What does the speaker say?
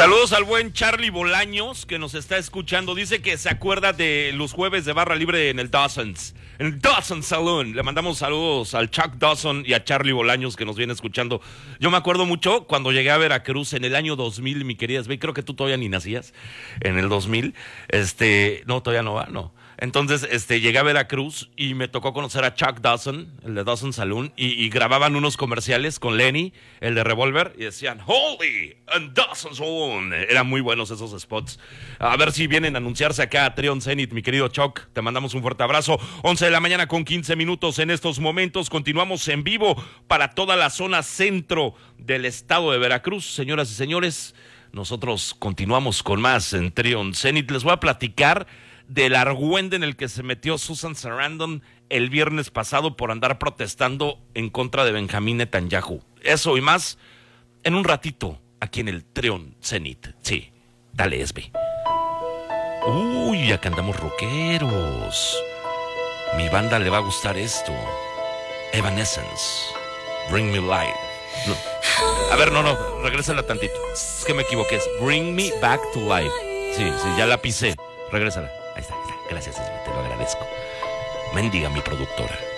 Saludos al buen Charlie Bolaños, que nos está escuchando. Dice que se acuerda de los jueves de barra libre en el Dawson's Saloon. Le mandamos saludos al Chuck Dawson y a Charlie Bolaños, que nos viene escuchando. Yo me acuerdo mucho cuando llegué a Veracruz en el año 2000, mi querida Esbe. Creo que tú todavía ni nacías en el 2000. No, todavía no va, no. Entonces, llegué a Veracruz y me tocó conocer a Chuck Dawson, el de Dawson Saloon, y grababan unos comerciales con Lenny, el de Revolver, y decían, Holy and Dawson Saloon. Eran muy buenos esos spots. A ver si vienen a anunciarse acá a Trion Zenith, mi querido Chuck. Te mandamos un fuerte abrazo. 11 de la mañana con 15 minutos en estos momentos. Continuamos en vivo para toda la zona centro del estado de Veracruz. Señoras y señores, nosotros continuamos con más en Trion Zenith. Les voy a platicar del argüende en el que se metió Susan Sarandon el viernes pasado por andar protestando en contra de Benjamín Netanyahu. Eso y más en un ratito aquí en el Trion Zenith. Sí, dale, Esbe. Uy, acá andamos rockeros. Mi banda le va a gustar esto. Evanescence, Bring Me Life. No. A ver, no, regrésala tantito. Es que me equivoqué. Es Bring Me Back to Life. Sí, ya la pisé. Regrésala. Ahí está. Gracias, te lo agradezco. Mendiga mi productora.